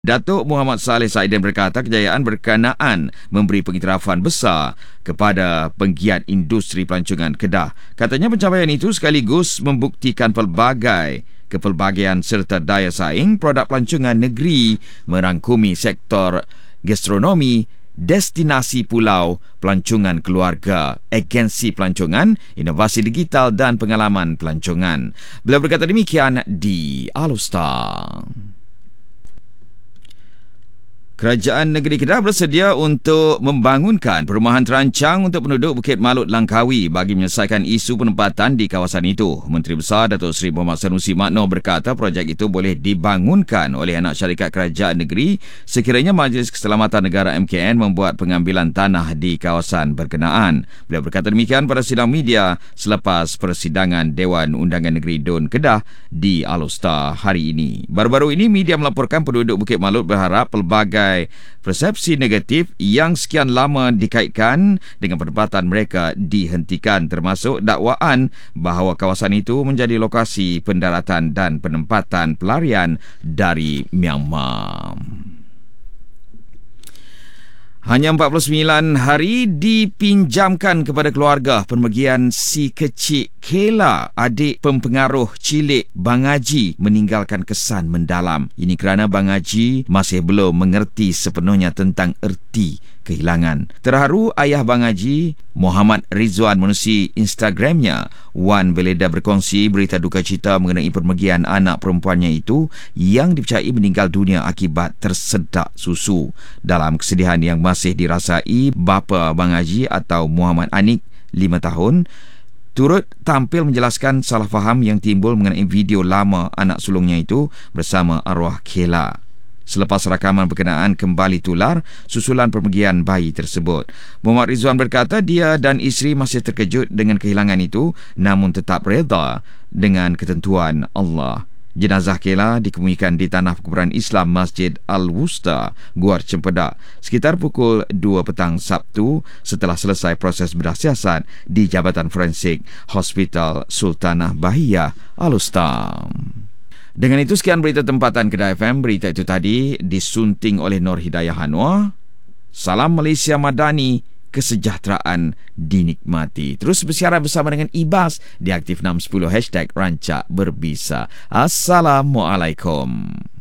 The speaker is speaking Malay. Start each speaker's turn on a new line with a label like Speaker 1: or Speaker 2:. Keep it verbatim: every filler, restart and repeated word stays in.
Speaker 1: Datuk Muhammad Saleh Saidin berkata kejayaan berkenaan memberi pengiktirafan besar kepada penggiat industri pelancongan Kedah. Katanya pencapaian itu sekaligus membuktikan pelbagai kepelbagaian serta daya saing produk pelancongan negeri merangkumi sektor gastronomi, destinasi pulau, pelancongan keluarga, agensi pelancongan, inovasi digital dan pengalaman pelancongan. Beliau berkata demikian di Alustar. Kerajaan Negeri Kedah bersedia untuk membangunkan perumahan terancang untuk penduduk Bukit Malut Langkawi bagi menyelesaikan isu penempatan di kawasan itu. Menteri Besar Datuk Seri Muhammad Sanusi Makno berkata projek itu boleh dibangunkan oleh anak syarikat kerajaan negeri sekiranya Majlis Keselamatan Negara M K N membuat pengambilan tanah di kawasan berkenaan. Beliau berkata demikian pada sidang media selepas persidangan Dewan Undangan Negeri Dun Kedah di Alustar hari ini. Baru-baru ini media melaporkan penduduk Bukit Malut berharap pelbagai persepsi negatif yang sekian lama dikaitkan dengan penempatan mereka dihentikan, termasuk dakwaan bahawa kawasan itu menjadi lokasi pendaratan dan penempatan pelarian dari Myanmar. Hanya empat puluh sembilan hari dipinjamkan kepada keluarga pemergian si kecil Kela, adik pempengaruh cilik Bang Haji, meninggalkan kesan mendalam. Ini kerana Bang Haji masih belum mengerti sepenuhnya tentang erti kehilangan. Terharu ayah Bang Haji, Muhammad Rizwan, menerusi Instagramnya, Wan Beleda berkongsi berita duka cita mengenai pemergian anak perempuannya itu yang dipercayai meninggal dunia akibat tersedak susu. Dalam kesedihan yang masih dirasai, bapa Bang Haji atau Muhammad Anik, lima tahun, turut tampil menjelaskan salah faham yang timbul mengenai video lama anak sulungnya itu bersama arwah Kela. Selepas rakaman berkenaan kembali tular susulan pemergian bayi tersebut, Muhammad Rizwan berkata dia dan isteri masih terkejut dengan kehilangan itu namun tetap reda dengan ketentuan Allah. Jenazah Kela dikemumikan di tanah perkuburan Islam Masjid Al-Wusta, Guar Cempedak, sekitar pukul dua petang Sabtu setelah selesai proses bedah siasat di Jabatan Forensik Hospital Sultanah Bahiyah, Alustar. Dengan itu sekian berita tempatan Kedah F M. Berita itu tadi disunting oleh Nur Hidayah Hanwar. Salam Malaysia Madani, kesejahteraan dinikmati. Terus bersiaran bersama dengan Ibas di Aktif enam sepuluh hashtag Rancak Berbisa. Assalamualaikum.